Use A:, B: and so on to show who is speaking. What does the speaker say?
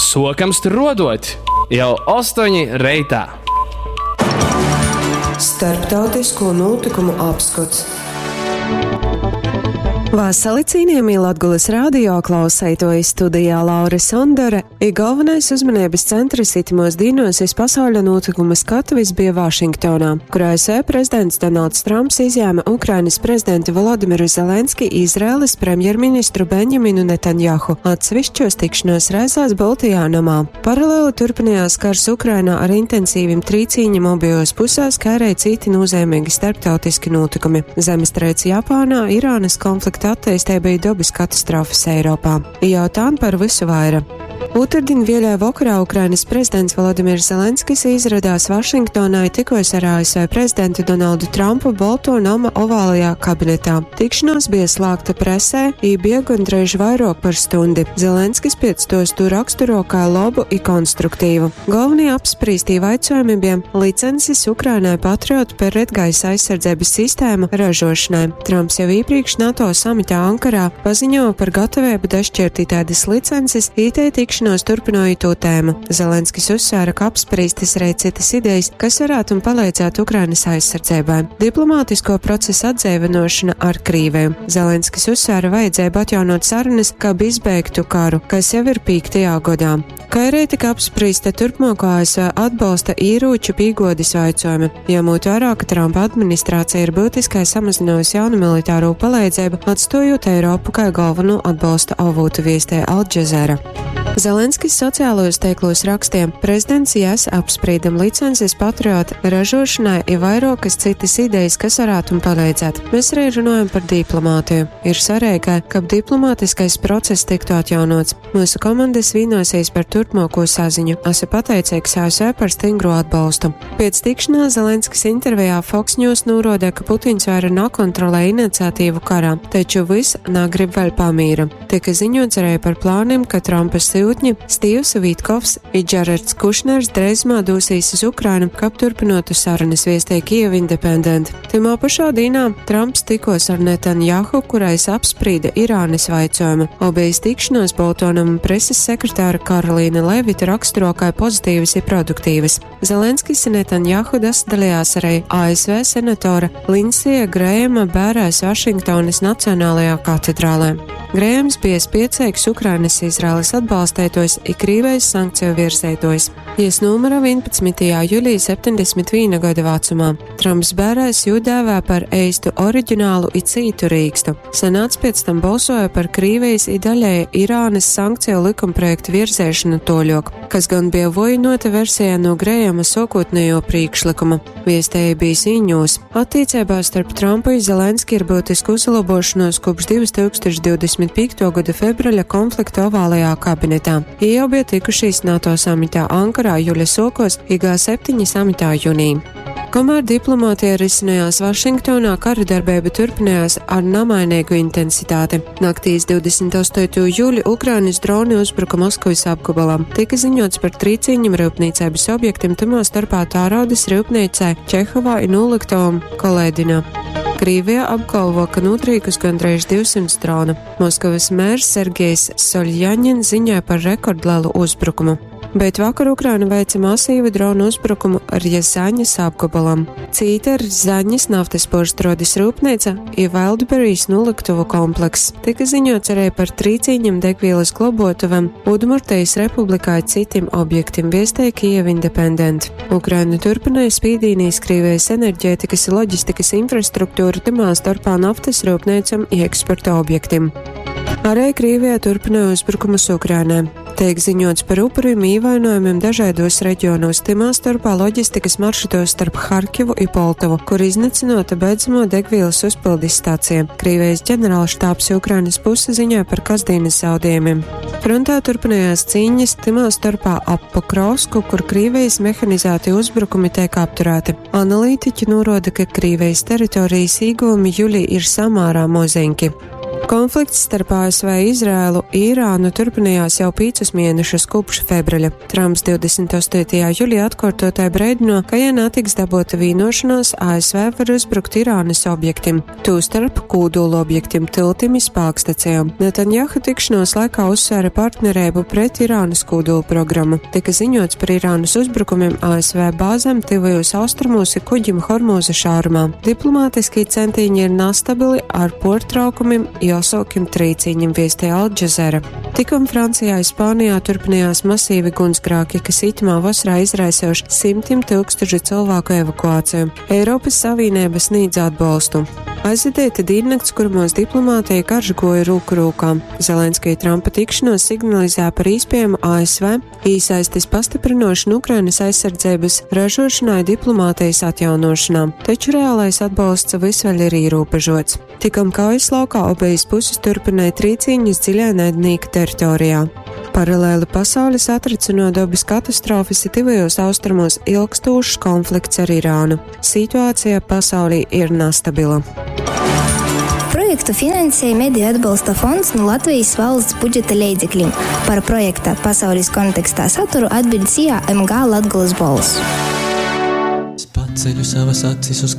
A: sokams tur rodot jau 8 reitā.
B: Starptautisko notikumu apskats.
C: Vasali cienījamie Latgulas radio klausētoji, studijā Laura Sondore. Galvenais uzmanības centrs itimos dīnos pasauļa notikuma skatuves bija Vašingtonā, kur ASV prezidents Donalds Trumps izjāma Ukrainas prezidentu Volodimiru Zelenski, Izraēlas premjerministru Benjaminu Netanjahu atsevišķos tikšanos reizēs Baltijā namā. Paralēli turpinājās kars Ukrainā ar intensīviem trīcīņiem abajos pusēs, kā arī citi nozīmīgi starptautiski notikumi. Zemestrīce Japānā, Irānas konflikta attīstībai bija dabas katastrofas Eiropā. Jautājumi par visu vaira. Otrdien vēļā vakarā Ukrainas prezidents Volodimirs Zelenskis izradās Vašingtonā tikos ar ASV prezidentu Donaldu Trumpu Balto nama ovālajā kabinetā. Tikšanās bija slēgta presē, bija gandrīz vairāk par stundi. Zelenskis pēc tos to raksturo kā labu un konstruktīvu. Galvenie apspriestī jautājumi bija licences Ukrainai patriotu pretgaisa aizsardzības sistēmu ražošanai. Trumps jau iepriekš NATO samitā Ankarā paziņoja par gatavību dešķirtīt tādas licences, tikšanos turpināja to tēmu. Zelenskis uzsvēra, ka apspriestas arī citas idejas, kas varētu palīdzēt Ukrainas aizsardzībai. Diplomātisko procesu atdzīvināšana ar Krieviju. Zelenskis uzsvēra vajadzību atjaunot sarunas, kā izbeigtu karu, kas jau ir 5. gadā. Kā arī tika apspriesta turpmāko ASV atbalsta ieroču pīgodes jautājumi, ņemot vērā, ka Trumpa administrācija ir būtiskai samazinājusi jaunu militāro palīdzību, atstājot Eiropu kā galveno atbalsta avotu, viestē Al Jazeera. Zelenskis sociālajos tīklos rakstiem: prezidents jās apspriedam licences patriotu ražošanai ir vairākas citas idejas, kas varētu palīdzēt. Mēs arī runājam par diplomātiju. Ir svarīgi, ka diplomātiskais process tiktu atjaunots. Mūsu komandas vienosies par turpmāko saziņu. Esmu pateicīgs ASV par stingro atbalstu. Pēc tikšanās Zelenskis intervijā Fox News norāda, ka Putins vairs nekontrolē iniciatīvu karā, taču viss negrib vēl pamīra. Tika ziņots arī par plāniem, ka Trumpas sūtņi Stīvs Vitkovs un Džerards Kušners drīzumā dosīs uz Ukrainu, kā turpinotu sarunas, viestīja Kyiv Independent. Timā pašā dienā Trumps tikos ar Netanjahu, kurais apsprīda Irānas jautājumu. Abijas tikšanās Baltonam preses sekretāra Karolīna Levita raksturo kā pozitīvas un produktīvas. Zelenskis un Netanjahu dalījās arī ASV senatora Lindsija Grējama bērēs Vašingtonas Nacionālajā katedrālē. Grējams bija spiecīgs Ukrainas Izraēlas atbalstētos un Krievijas sankciju virsētos. Ies numura 11. jūlijā 71 gada vecumā. Trumps bērēs jūdēvē par eistu oriģinālu un citu rīkstu. Senāts pēc tam balsoja par Krievijas un daļēji Irānas sankciju likumprojektu virzēšanu toļok, kas gan bija vojinota versijā no Grējama sākotnējo priekšlikuma. Viestēja bija ziņos. Attiecībās starp Trumpu un Zelenski ir būtisku uzlabošanos kopš 2025. gada februāļa konflikta ovālajā kabinetā. Jau bija tikušies NATO samitā Ankarā jūļa sokos un G7 samitā jūnijā. Kamēr diplomātija risinājās Vašingtonā, kara darbība turpinājās ar nemainīgu intensitāti. Naktīs 28. jūļa Ukrainas droni uzbruka Moskavas apgabalam. Tika ziņots par trīcīņiem rūpniecības objektiem, tamā starpā Tāraudas rūpniecē Čehovā un Uliktovam Kolēdinā. Krievija apgalvo, ka notrīkus gandrīz 200 drona. Moskavas mērs Sergejs Soļjaņins ziņoja par rekordlielu uzbrukumu. Bet vakar Ukraina veica masīvu dronu uzbrukumu ar Jazaņas apgabalam. Cita ir Zaņas naftas porštrodes rūpnīca un Wildberries noliktuvu komplekss. Tika ziņots arī par trīcīņiem degvielas globotuvam, Udmurtijas republikā un citiem objektiem, viestīja Kyiv Independent. Ukraina turpināja spīdīnīs Krievijas enerģētikas un loģistikas infrastruktūru, tamā starpā naftas rūpnīcam un eksporta objektiem. Arī Krievijā turpināja uzbrukumus Ukrainai. Tiek ziņots par upuriem ievainojumiem dažādos reģionos, timā starpā loģistikas maršrutos starp Harkivu un Poltavu, kur iznacinota beidzamo degvielas uzpildes stācija. Krievijas ģenerālštābs Ukrainas puse ziņoja par kasdienas zaudējumiem. Frontā turpinājās cīņas, timā starpā ap Pokrovsku, kur Krievijas mehanizēti uzbrukumi tiek apturēti. Analītiķi norāda, ka Krievijas teritorijas ieguvumi jūlijā ir samārā mozeņki. Konflikts starp ASV, Izraēlu, Irānu turpinājās jau 5 mēnešus kopš februļa. Trumps 28. jūlijā atkārtotāji brēdino, ka, ja netiks dabūta vienošanās, ASV var uzbrukt Irānas objektiem, tūstarp kodolu objektiem, tiltim, spēkstacijām. Netanjahu tikšanos laikā uzsvēra partnerību pret Irānas kodolu programmu. Tika ziņots par Irānas uzbrukumiem ASV bāzēm tuvajos austrumos un kuģim Hormūza šaurumā. Diplomātiskie centieni ir nestabili ar portraukumiem, jāsaukiem trīcīņiem, viestīja Al Jazeera. Tikam Francijā un Spānijā turpinājās masīvi gunsgrāki, kas itamā vasarā izraisījuši 100,000 cilvēku evakuāciju. Eiropas Savienība sniedz atbalstu. Aizvadīta diennakts, kurmos diplomātija karš goja roku rokā. Zelenskija Trumpa tikšanos signalizēja par iespējamu ASV īsaistis pastiprinošanu Ukrainas aizsardzības ražošanai diplomātijas atjaunošanā, taču reālais atbalsts visvaļ ir ierobežots. Tikam kaujas laukā obejas puses turpināja trīcīņus dziļā naidnieka teritorijā. Paralēli pasaules atricino dabas katastrofas ir tuvajos austrumos ilgstošs konflikts ar Irānu. Situācija pasaulī ir nestabila.
D: Projektu finansēja Mediju atbalsta fonds no Latvijas valsts budžeta līdzekļiem. Par projekta pasaules kontekstā saturu atbild SIA MG Latgoles balss.
E: Paceļu savas acis uz